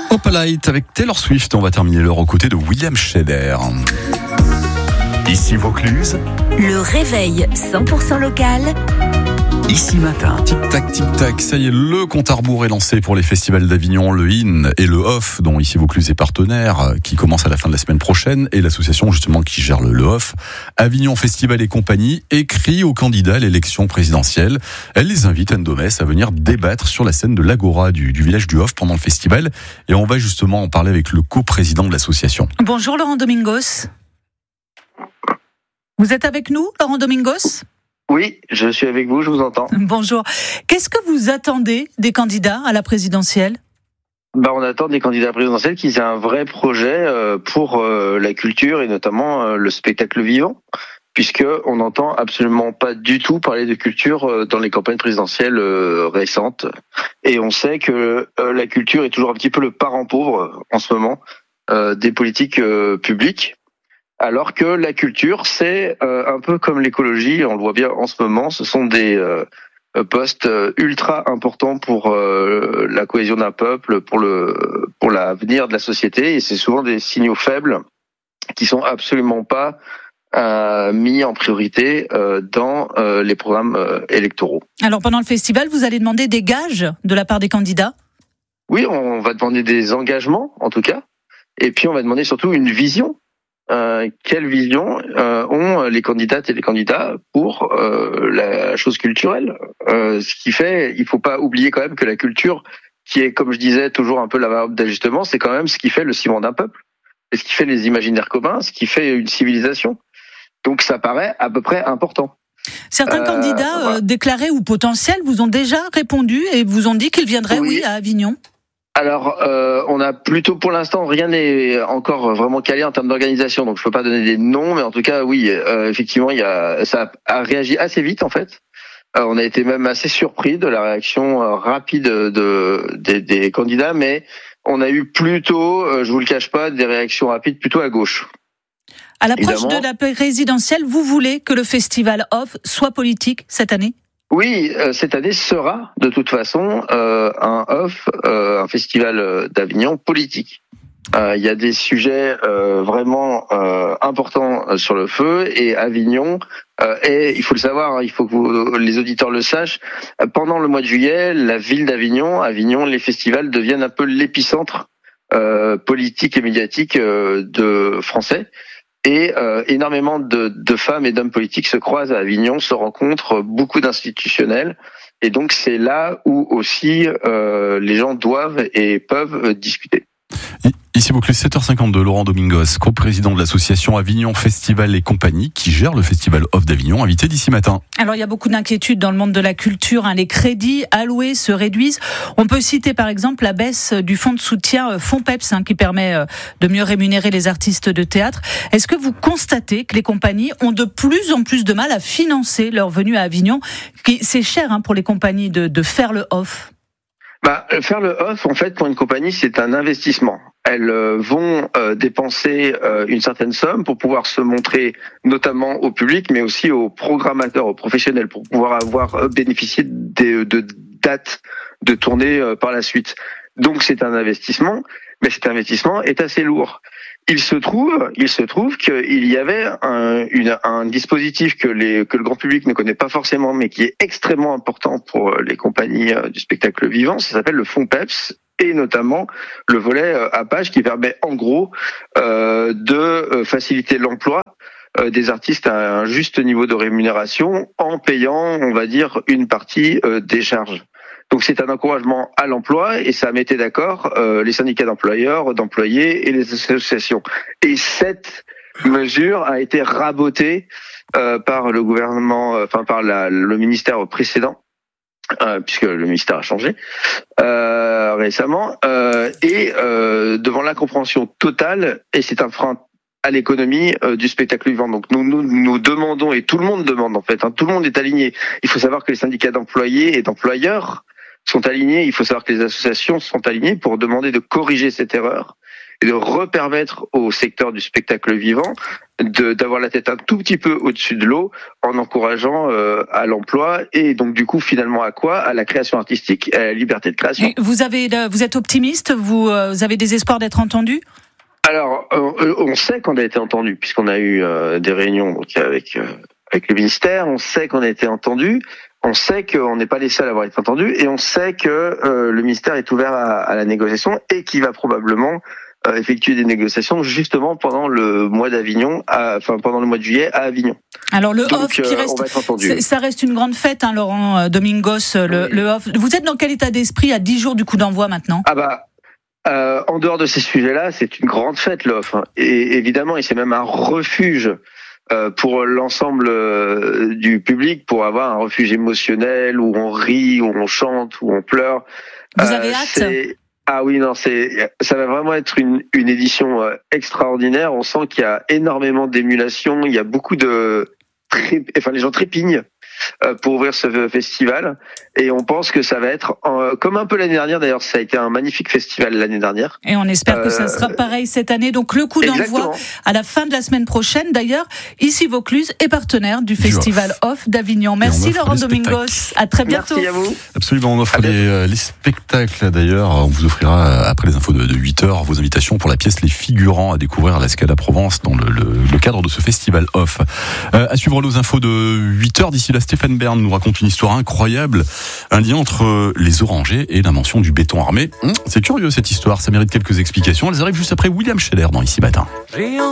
Opalite avec Taylor Swift. On va terminer l'heure aux côtés de William Schneider. Ici Vaucluse. Le réveil 100% local. Ici matin. Tic-tac, tic-tac. Ça y est, le compte à rebours est lancé pour les festivals d'Avignon, le IN et le OFF, dont Ici Vaucluse est partenaire, qui commence à la fin de la semaine prochaine. Et l'association, justement, qui gère le OFF, Avignon Festival et compagnie, écrit aux candidats à l'élection présidentielle. Elle les invite, Anne Domès, à venir débattre sur la scène de l'Agora du village du OFF pendant le festival. Et on va justement en parler avec le coprésident de l'association. Bonjour Laurent Domingos. Vous êtes avec nous, Laurent Domingos ? Oui, je suis avec vous, je vous entends. Bonjour. Qu'est-ce que vous attendez des candidats à la présidentielle ? On attend des candidats présidentiels qu'ils aient un vrai projet pour la culture et notamment le spectacle vivant, puisque on n'entend absolument pas du tout parler de culture dans les campagnes présidentielles récentes. Et on sait que la culture est toujours un petit peu le parent pauvre en ce moment des politiques publiques. Alors que la culture, c'est un peu comme l'écologie, on le voit bien en ce moment, ce sont des postes ultra importants pour la cohésion d'un peuple, pour l'avenir de la société, et c'est souvent des signaux faibles qui sont absolument pas mis en priorité dans les programmes électoraux. Alors pendant le festival, vous allez demander des gages de la part des candidats ? Oui, on va demander des engagements, en tout cas, et puis on va demander surtout une vision. Quelle vision ont les candidates et les candidats pour la chose culturelle, ce qui fait, il faut pas oublier quand même que la culture, qui est, comme je disais, toujours un peu la variable d'ajustement, c'est quand même ce qui fait le ciment d'un peuple, et ce qui fait les imaginaires communs, ce qui fait une civilisation. Donc ça paraît à peu près important. Certains candidats déclarés ou potentiels vous ont déjà répondu et vous ont dit qu'ils viendraient, oui, à Avignon. Alors, on a plutôt, pour l'instant, rien n'est encore vraiment calé en termes d'organisation, donc je peux pas donner des noms, mais en tout cas, oui, effectivement, ça a réagi assez vite, en fait. On a été même assez surpris de la réaction rapide des candidats, mais on a eu plutôt, je vous le cache pas, des réactions rapides plutôt à gauche. À l'approche de la présidentielle, vous voulez que le festival OFF soit politique cette année ? Oui, cette année sera de toute façon un OFF, un festival d'Avignon politique. Il y a des sujets vraiment importants sur le feu, et Avignon, et il faut le savoir, il faut que les auditeurs le sachent, pendant le mois de juillet, la ville d'Avignon, les festivals deviennent un peu l'épicentre politique et médiatique de Français. Et énormément de femmes et d'hommes politiques se croisent à Avignon, se rencontrent, beaucoup d'institutionnels. Et donc c'est là où aussi les gens doivent et peuvent discuter. Ici Vaucluse, 7h52, Laurent Domingos, coprésident de l'association Avignon Festival et compagnie, qui gère le festival OFF d'Avignon, invité d'ici matin. Alors il y a beaucoup d'inquiétudes dans le monde de la culture, les crédits alloués se réduisent. On peut citer par exemple la baisse du fonds de soutien FONPEPS, qui permet de mieux rémunérer les artistes de théâtre. Est-ce que vous constatez que les compagnies ont de plus en plus de mal à financer leur venue à Avignon ? C'est cher pour les compagnies de faire le OFF. Faire le OFF, en fait, pour une compagnie, c'est un investissement. Elles vont dépenser une certaine somme pour pouvoir se montrer notamment au public, mais aussi aux programmateurs, aux professionnels, pour pouvoir avoir bénéficié de dates de tournée par la suite. Donc c'est un investissement, mais cet investissement est assez lourd. Il se trouve qu'il y avait un dispositif que le grand public ne connaît pas forcément, mais qui est extrêmement important pour les compagnies du spectacle vivant. Ça s'appelle le FONPEPS, et notamment le volet APAGE, qui permet en gros de faciliter l'emploi des artistes à un juste niveau de rémunération en payant, on va dire, une partie des charges. Donc c'est un encouragement à l'emploi, et ça mettait d'accord les syndicats d'employeurs, d'employés et les associations. Et cette mesure a été rabotée par le gouvernement, par le ministère précédent, puisque le ministère a changé récemment, et devant l'incompréhension totale, et c'est un frein à l'économie du spectacle vivant. Donc nous demandons, et tout le monde demande en fait, tout le monde est aligné. Il faut savoir que les syndicats d'employés et d'employeurs sont alignés, il faut savoir que les associations sont alignées pour demander de corriger cette erreur. et de repermettre au secteur du spectacle vivant d'avoir la tête un tout petit peu au-dessus de l'eau en encourageant à l'emploi et donc du coup finalement à quoi ? À la création artistique et à la liberté de création. Et vous êtes optimiste ? Vous avez des espoirs d'être entendu ? Alors, on sait qu'on a été entendu puisqu'on a eu des réunions donc avec le ministère. On sait qu'on a été entendu. On sait qu'on n'est pas les seuls à avoir été entendus et on sait que le ministère est ouvert à la négociation et qu'il va probablement effectuer des négociations justement pendant le mois d'Avignon, pendant le mois de juillet à Avignon. Alors le donc, off qui reste, ça reste une grande fête, hein, Laurent Domingos, le off. Vous êtes dans quel état d'esprit à 10 jours du coup d'envoi maintenant ? En dehors de ces sujets-là, c'est une grande fête l'off. Hein. Et évidemment, et c'est même un refuge pour l'ensemble du public, pour avoir un refuge émotionnel où on rit, où on chante, où on pleure. Vous avez hâte ? Ah oui, non, ça va vraiment être une édition extraordinaire. On sent qu'il y a énormément d'émulation. Il y a beaucoup les gens trépignent pour ouvrir ce festival. Et on pense que ça va être comme un peu l'année dernière. D'ailleurs, ça a été un magnifique festival l'année dernière. Et on espère que ça sera pareil cette année. Donc le coup d'envoi à la fin de la semaine prochaine. D'ailleurs, ici Vaucluse est partenaire du Festival Off d'Avignon. Merci Laurent Domingos. À très bientôt. Merci à vous. Absolument, on offre les spectacles d'ailleurs. On vous offrira après les infos de 8h vos invitations pour la pièce Les Figurants à découvrir à la Scala Provence dans le cadre de ce Festival Off. À suivre nos infos de 8h. D'ici là, Stéphane Bern nous raconte une histoire incroyable. Un lien entre les orangers et l'invention du béton armé. C'est curieux cette histoire, ça mérite quelques explications. Elles arrivent juste après William Scheller dans Ici Matin.